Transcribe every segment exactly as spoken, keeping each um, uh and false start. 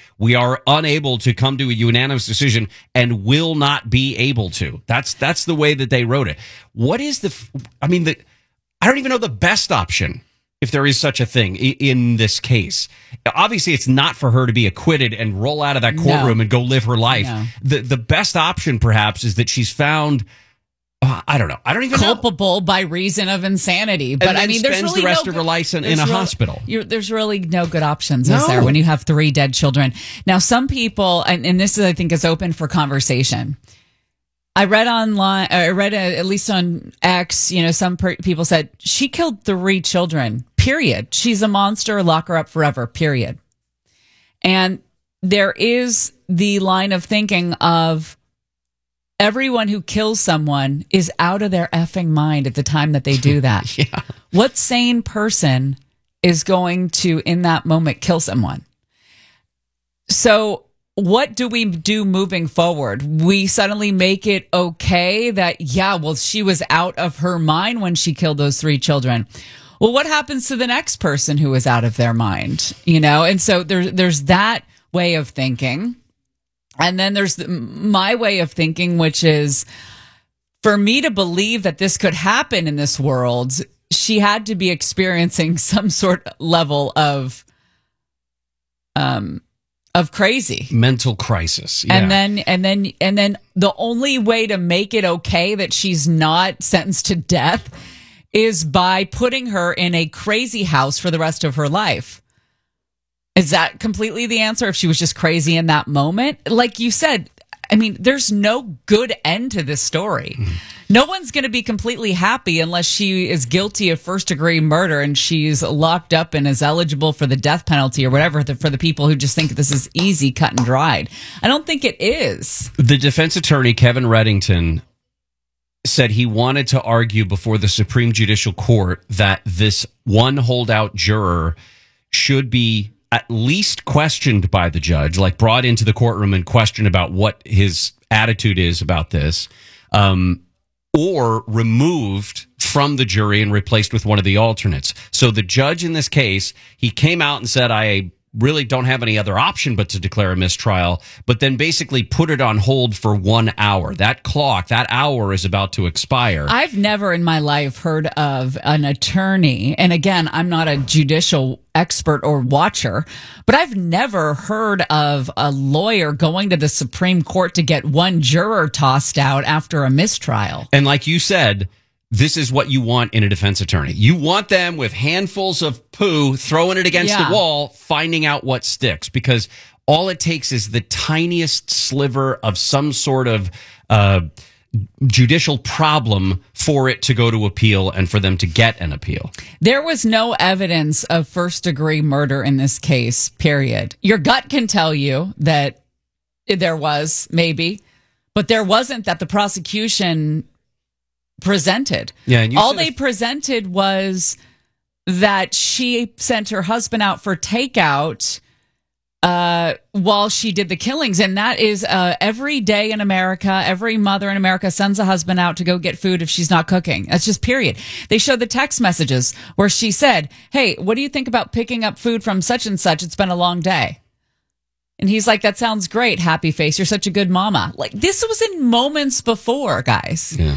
We are unable to come to a unanimous decision and will not be able to. That's that's the way that they wrote it. What is the? I mean, the I don't even know the best option, if there is such a thing, in this case. Obviously, it's not for her to be acquitted and roll out of that courtroom no. and go live her life. No. The the best option, perhaps, is that she's found. Uh, I don't know. I don't even culpable know. by reason of insanity. But and then I mean, there's spends really the rest no of her good, life in, in a really, hospital. There's really no good options, no. is there, when you have three dead children? Now, some people, and, and this is, I think, is open for conversation. I read online, I read uh, at least on X, you know, some per- people said she killed three children, period. She's a monster, lock her up forever, period. And there is the line of thinking of everyone who kills someone is out of their effing mind at the time that they do that. Yeah. What sane person is going to, in that moment, kill someone? So what do we do moving forward? We suddenly make it okay that, yeah, well, she was out of her mind when she killed those three children. Well, what happens to the next person who is out of their mind? You know, and so there, there's that way of thinking. And then there's the, my way of thinking, which is, for me to believe that this could happen in this world, she had to be experiencing some sort of level of, um, of crazy mental crisis. Yeah. And then, and then, and then the only way to make it okay that she's not sentenced to death is by putting her in a crazy house for the rest of her life. Is that completely the answer? If she was just crazy in that moment? Like you said, I mean, there's no good end to this story. Mm. No one's going to be completely happy unless she is guilty of first degree murder and she's locked up and is eligible for the death penalty or whatever, for the people who just think this is easy, cut and dried. I don't think it is. The defense attorney, Kevin Reddington, said he wanted to argue before the Supreme Judicial Court that this one holdout juror should be at least questioned by the judge, like brought into the courtroom and questioned about what his attitude is about this, um, or removed from the jury and replaced with one of the alternates. So the judge in this case, he came out and said, I really don't have any other option but to declare a mistrial, but then basically put it on hold for one hour. That clock, that hour is about to expire. I've never in my life heard of an attorney, and again, I'm not a judicial expert or watcher, but I've never heard of a lawyer going to the Supreme Court to get one juror tossed out after a mistrial. And like you said, this is what you want in a defense attorney. You want them with handfuls of poo, throwing it against yeah. the wall, finding out what sticks, because all it takes is the tiniest sliver of some sort of uh, judicial problem for it to go to appeal and for them to get an appeal. There was no evidence of first degree murder in this case, period. Your gut can tell you that there was, maybe, but there wasn't that the prosecution presented. Yeah, and you all said they if- presented was that she sent her husband out for takeout uh, while she did the killings. And that is uh, every day in America, every mother in America sends a husband out to go get food if she's not cooking. That's just period. They showed the text messages where she said, hey, what do you think about picking up food from such and such? It's been a long day. And he's like, that sounds great, happy face. You're such a good mama. Like, this was in moments before, guys. Yeah.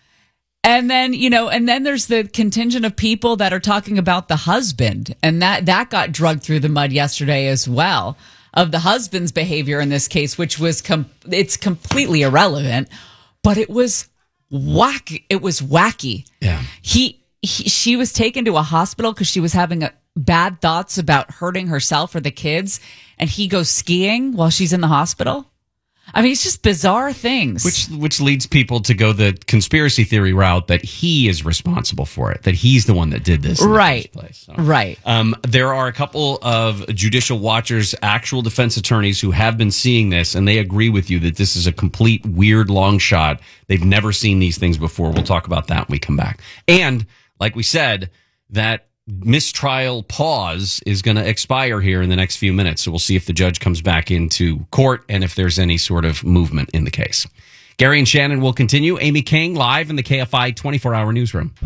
And then, you know, and then there's the contingent of people that are talking about the husband. And that, that got drugged through the mud yesterday as well, of the husband's behavior in this case, which was, com- it's completely irrelevant, but it was wacky. It was wacky. Yeah. He, he she was taken to a hospital because she was having a, bad thoughts about hurting herself or the kids. And he goes skiing while she's in the hospital. I mean, it's just bizarre things. Which which leads people to go the conspiracy theory route that he is responsible for it, that he's the one that did this in right. the first place. So, right. Um, there are a couple of judicial watchers, actual defense attorneys who have been seeing this, and they agree with you that this is a complete weird long shot. They've never seen these things before. We'll talk about that when we come back. And like we said, that mistrial pause is going to expire here in the next few minutes. So we'll see if the judge comes back into court and if there's any sort of movement in the case. Gary and Shannon will continue. Amy King live in the K F I twenty-four hour newsroom.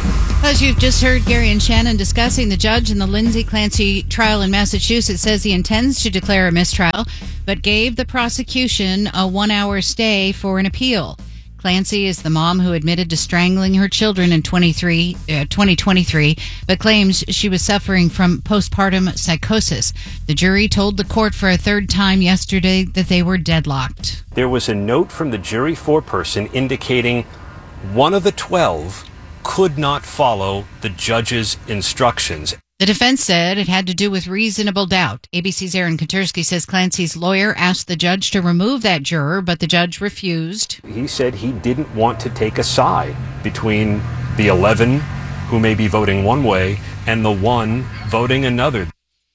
As you've just heard Gary and Shannon discussing, the judge in the Lindsay Clancy trial in Massachusetts says he intends to declare a mistrial, but gave the prosecution a one-hour stay for an appeal. Clancy is the mom who admitted to strangling her children in twenty-three, uh, twenty twenty-three, but claims she was suffering from postpartum psychosis. The jury told the court for a third time yesterday that they were deadlocked. There was a note from the jury foreperson indicating one of the twelve could not follow the judge's instructions. The defense said it had to do with reasonable doubt. A B C's Aaron Katursky says Clancy's lawyer asked the judge to remove that juror, but the judge refused. He said he didn't want to take a side between the eleven who may be voting one way and the one voting another.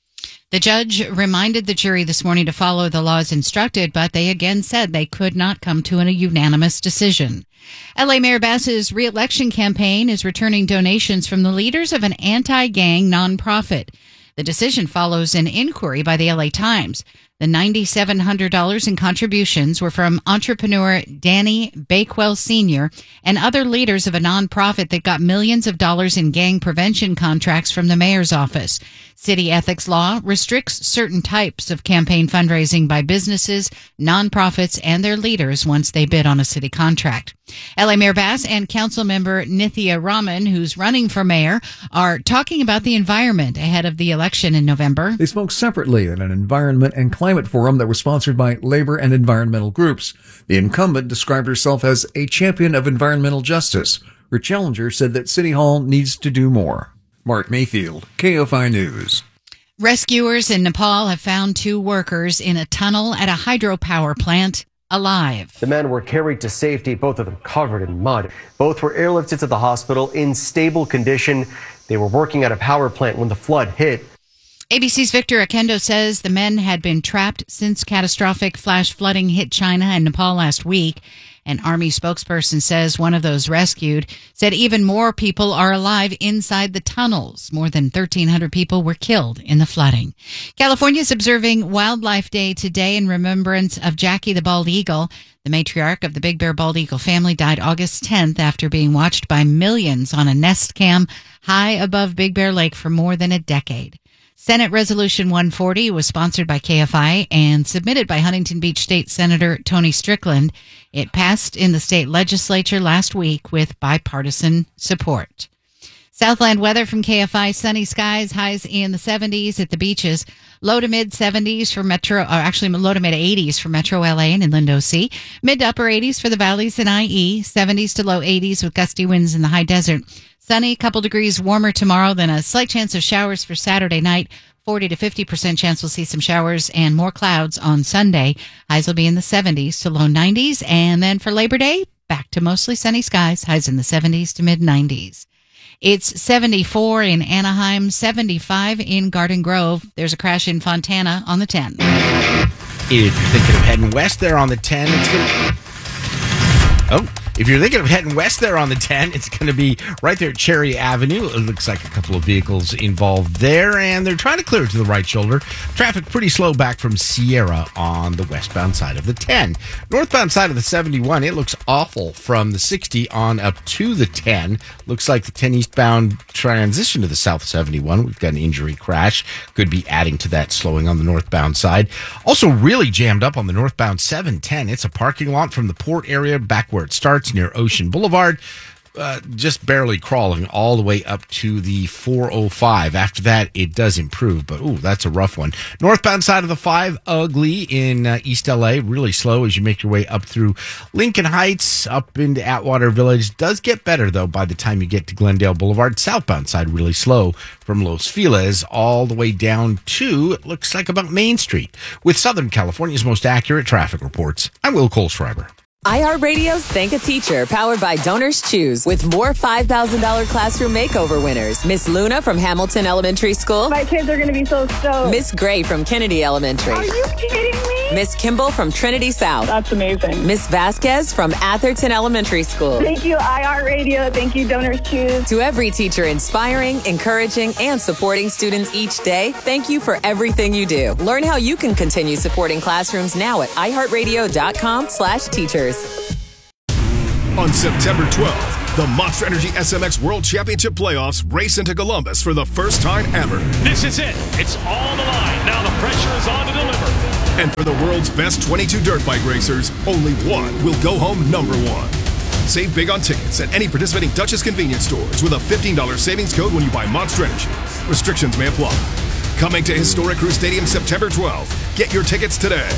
The judge reminded the jury this morning to follow the laws instructed, but they again said they could not come to a unanimous decision. L A Mayor Bass's re-election campaign is returning donations from the leaders of an anti-gang nonprofit. The decision follows an inquiry by the L A Times. The nine thousand seven hundred dollars in contributions were from entrepreneur Danny Bakewell Senior and other leaders of a nonprofit that got millions of dollars in gang prevention contracts from the mayor's office. City ethics law restricts certain types of campaign fundraising by businesses, nonprofits, and their leaders once they bid on a city contract. L A Mayor Bass and council member Nithya Raman, who's running for mayor, are talking about the environment ahead of the election in November. They spoke separately at an environment and climate forum that was sponsored by labor and environmental groups. The incumbent described herself as a champion of environmental justice. Her challenger said that City Hall needs to do more. Mark Mayfield, K F I News. Rescuers in Nepal have found two workers in a tunnel at a hydropower plant alive. The men were carried to safety, both of them covered in mud. Both were airlifted to the hospital in stable condition. They were working at a power plant when the flood hit. A B C's Victor Akendo says the men had been trapped since catastrophic flash flooding hit China and Nepal last week. An Army spokesperson says one of those rescued said even more people are alive inside the tunnels. More than thirteen hundred people were killed in the flooding. California is observing Wildlife Day today in remembrance of Jackie the bald eagle. The matriarch of the Big Bear bald eagle family died August tenth after being watched by millions on a Nest Cam high above Big Bear Lake for more than a decade. Senate Resolution one forty was sponsored by K F I and submitted by Huntington Beach State Senator Tony Strickland. It passed in the state legislature last week with bipartisan support. Southland weather from K F I, sunny skies, highs in the seventies at the beaches, low to mid seventies for Metro, or actually low to mid eighties for Metro L A and Inland O C, mid to upper eighties for the valleys and I E, seventies to low eighties with gusty winds in the high desert. Sunny, couple degrees warmer tomorrow, then a slight chance of showers for Saturday night. forty to fifty percent chance we'll see some showers and more clouds on Sunday. Highs will be in the seventies to low nineties. And then for Labor Day, back to mostly sunny skies. Highs in the seventies to mid nineties. It's seventy-four in Anaheim, seventy-five in Garden Grove. There's a crash in Fontana on the ten. If you're thinking of heading west there on the ten, it's going to... Oh. If you're thinking of heading west there on the ten, it's going to be right there at Cherry Avenue. It looks like a couple of vehicles involved there, and they're trying to clear it to the right shoulder. Traffic pretty slow back from Sierra on the westbound side of the ten. Northbound side of the seventy-one, it looks awful from the sixty on up to the ten. Looks like the ten eastbound transition to the south seventy-one. We've got an injury crash. Could be adding to that slowing on the northbound side. Also really jammed up on the northbound seven ten. It's a parking lot from the port area back where it starts near Ocean Boulevard, uh, just barely crawling all the way up to the four oh five. After that, it does improve, but ooh, that's a rough one. Northbound side of the five, ugly in uh, East L A, really slow as you make your way up through Lincoln Heights, up into Atwater Village. Does get better, though, by the time you get to Glendale Boulevard. Southbound side, really slow from Los Feliz all the way down to, it looks like about Main Street. With Southern California's most accurate traffic reports, I'm Will Kohlschreiber. iHeartRadio's Thank a Teacher, powered by Donors Choose, with more five thousand dollars classroom makeover winners. Miss Luna from Hamilton Elementary School. My kids are going to be so stoked. Miss Gray from Kennedy Elementary. Are you kidding me? Miss Kimball from Trinity South. That's amazing. Miss Vasquez from Atherton Elementary School. Thank you, iHeartRadio. Thank you, Donors Choose. To every teacher inspiring, encouraging, and supporting students each day, thank you for everything you do. Learn how you can continue supporting classrooms now at iHeartRadio.com slash teachers. On September twelfth, the Monster Energy S M X World Championship Playoffs race into Columbus for the first time ever. This is it. It's all the line. Now the pressure is on to deliver. And for the world's best twenty-two dirt bike racers, only one will go home number one. Save big on tickets at any participating Duchess convenience stores with a fifteen dollars savings code when you buy Monster Energy. Restrictions may apply. Coming to Historic Crew Stadium September twelfth. Get your tickets today.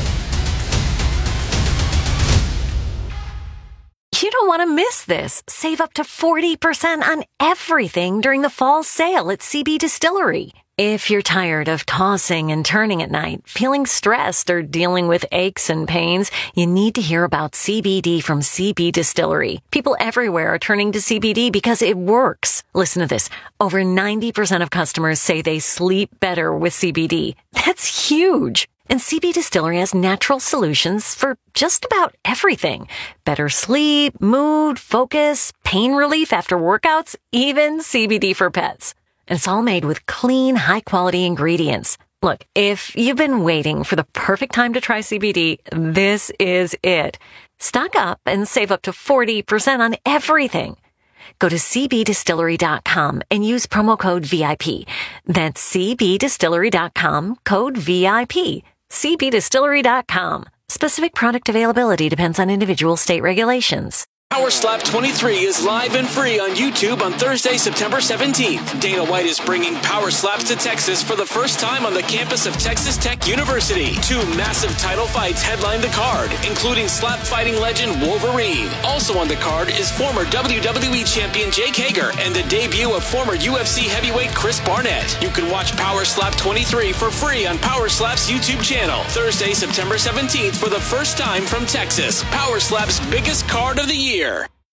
You don't want to miss this. Save up to forty percent on everything during the fall sale at C B Distillery. If you're tired of tossing and turning at night, feeling stressed, or dealing with aches and pains, you need to hear about C B D from C B Distillery. People everywhere are turning to C B D because it works. Listen to this. Over ninety percent of customers say they sleep better with C B D. That's huge. And C B Distillery has natural solutions for just about everything. Better sleep, mood, focus, pain relief after workouts, even C B D for pets. And it's all made with clean, high-quality ingredients. Look, if you've been waiting for the perfect time to try C B D, this is it. Stock up and save up to forty percent on everything. Go to c b distillery dot com and use promo code V I P. That's c b distillery dot com, code V I P. c b distillery dot com. Specific product availability depends on individual state regulations. Power Slap twenty-three is live and free on YouTube on Thursday, September seventeenth. Dana White is bringing Power Slaps to Texas for the first time on the campus of Texas Tech University. Two massive title fights headline the card, including slap fighting legend Wolverine. Also on the card is former W W E champion Jake Hager and the debut of former U F C heavyweight Chris Barnett. You can watch Power Slap twenty-three for free on Power Slap's YouTube channel. Thursday, September seventeenth for the first time from Texas. Power Slap's biggest card of the year.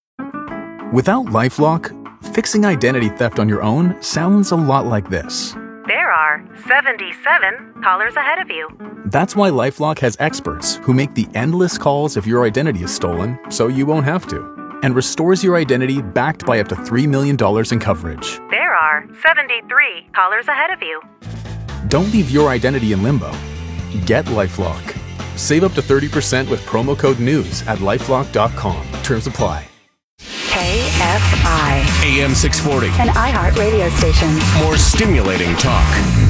Without LifeLock, fixing identity theft on your own sounds a lot like this. There are seventy-seven callers ahead of you. That's why LifeLock has experts who make the endless calls if your identity is stolen, so you won't have to, and restores your identity backed by up to three million dollars in coverage. There are seventy-three callers ahead of you. Don't leave your identity in limbo. Get LifeLock. Save up to thirty percent with promo code NEWS at lifelock dot com. Terms apply. K F I. A M six forty. An iHeart radio station. More stimulating talk.